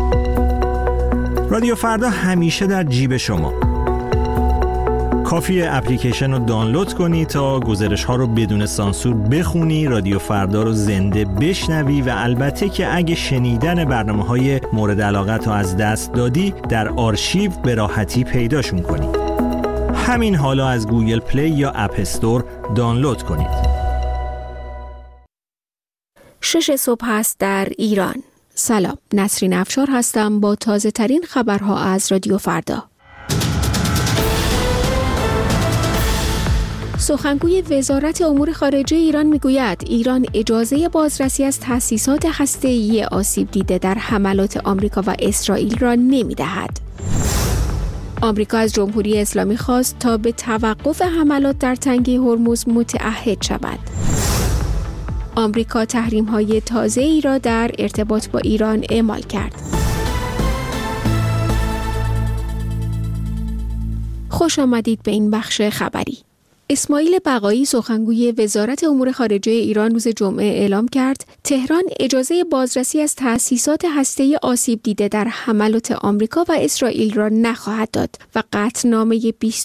رادیو فردا همیشه در جیب شما. کافیه اپلیکیشن رو دانلود کنی تا گزارش‌ها رو بدون سانسور بخونی، رادیو فردا رو زنده بشنوی و البته که اگه شنیدن برنامه‌های مورد علاقت رو از دست دادی در آرشیو به راحتی پیداشون کنی. همین حالا از گوگل پلی یا اپ استور دانلود کنید. 6 صبح است در ایران. سلام، نسرین افشار هستم با تازه ترین خبرها از رادیو فردا. سخنگوی وزارت امور خارجه ایران میگوید ایران اجازه بازرسی از تأسیسات هسته‌ای آسیب دیده در حملات آمریکا و اسرائیل را نمی‌دهد. آمریکا از جمهوری اسلامی خواست تا به توقف حملات در تنگه هرمز متعهد شود. آمریکا تحریم‌های تازه‌ای را در ارتباط با ایران اعمال کرد. خوش آمدید به این بخش خبری. اسماعیل بقایی سخنگوی وزارت امور خارجه ایران روز جمعه اعلام کرد تهران اجازه بازرسی از تأسیسات هسته‌ای آسیب دیده در حملات آمریکا و اسرائیل را نخواهد داد و قطعنامه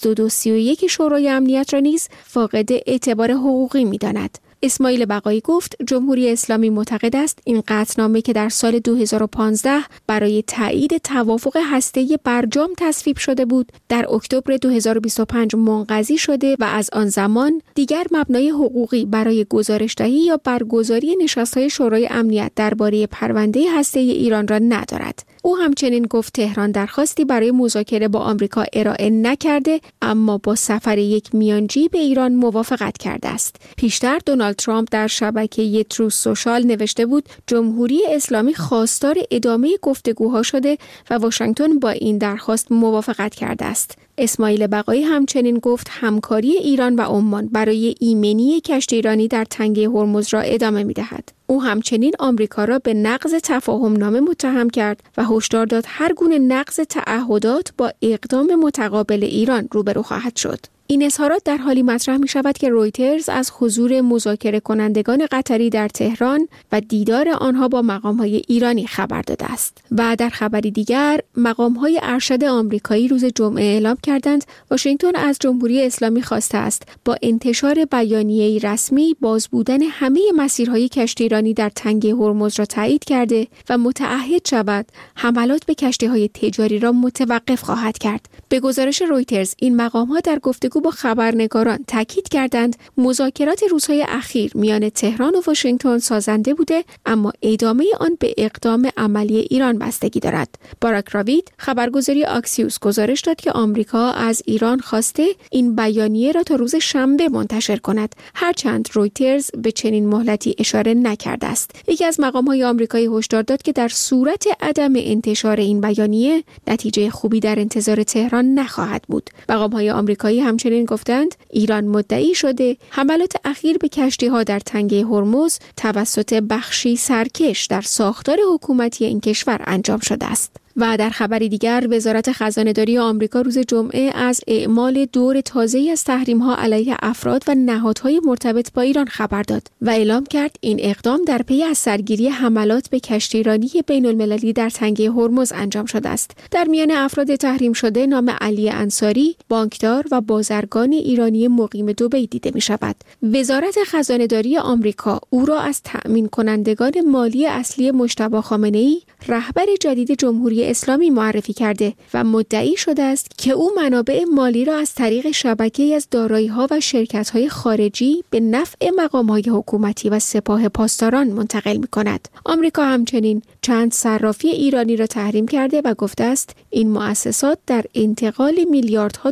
2231 شورای امنیت را نیز فاقد اعتبار حقوقی می‌داند. اسماعیل بقایی گفت جمهوری اسلامی معتقد است این قطعنامه که در سال 2015 برای تایید توافق هسته‌ای برجام تصویب شده بود در اکتبر 2025 منقضی شده و از آن زمان دیگر مبنای حقوقی برای گزارش‌دهی یا برگزاری نشست‌های شورای امنیت درباره پرونده هسته‌ای ایران را ندارد. او همچنین گفت تهران درخواستی برای مذاکره با آمریکا ارائه نکرده اما با سفر یک میانجی به ایران موافقت کرده است. پیشتر دونالد ترامپ در شبکه تروث سوشال نوشته بود جمهوری اسلامی خواستار ادامه گفتگوها شده و واشنگتن با این درخواست موافقت کرده است. اسماعیل بقایی همچنین گفت همکاری ایران و عمان برای ایمنی کشتیرانی در تنگه هرمز را ادامه می‌دهد. او همچنین آمریکا را به نقض تفاهمنامه متهم کرد و هشدار داد هر گونه نقض تعهدات با اقدام متقابل ایران روبرو خواهد شد. این اظهارات در حالی مطرح می شود که رویترز از حضور مذاکره کنندگان قطری در تهران و دیدار آنها با مقام‌های ایرانی خبر داده است. و در خبری دیگر مقام‌های ارشد آمریکایی روز جمعه اعلام کردند واشنگتن از جمهوری اسلامی خواسته است با انتشار بیانیه‌ای رسمی باز بودن همه مسیرهای کشتیرانی در تنگه هرمز را تایید کرده و متعهد شود حملات به کشتی‌های تجاری را متوقف خواهد کرد. به گزارش رویترز این مقام‌ها در گفتگو با خبرنگاران تاکید کردند مذاکرات روزهای اخیر میان تهران و واشنگتن سازنده بوده اما ادامه آن به اقدام عملی ایران بستگی دارد. باراک راوید خبرگزاری آکسیوس گزارش داد که آمریکا از ایران خواسته این بیانیه را تا روز شنبه منتشر کند هرچند رویترز به چنین مهلتی اشاره نکرده است. یکی از مقام‌های آمریکایی هشدار داد که در صورت عدم انتشار این بیانیه نتیجه خوبی در انتظار تهران نخواهد بود. مقام‌های آمریکایی همچنین گفتند ایران مدعی شده حملات اخیر به کشتی‌ها در تنگه هرمز توسط بخشی سرکش در ساختار حکومتی این کشور انجام شده است. و در خبری دیگر وزارت خزانه‌داری آمریکا روز جمعه از اعمال دور تازه‌ای از تحریم‌ها علیه افراد و نهادهای مرتبط با ایران خبر داد و اعلام کرد این اقدام در پی از سرگیری حملات به کشتیرانی بین‌المللی در تنگه هرمز انجام شده است. در میان افراد تحریم شده نام علی انصاری، بانکدار و بازرگان ایرانی مقیم دبی دیده می‌شود. وزارت خزانه‌داری آمریکا او را از تأمین کنندگان مالی اصلی مجتبی خامنه‌ای رهبر جدید جمهوری اسلامی معرفی کرده و مدعی شده است که او منابع مالی را از طریق شبکه‌ای از دارایی‌ها و شرکت‌های خارجی به نفع مقام‌های حکومتی و سپاه پاسداران منتقل می‌کند. آمریکا همچنین چند صرافی ایرانی را تحریم کرده و گفته است این مؤسسات در انتقال میلیاردها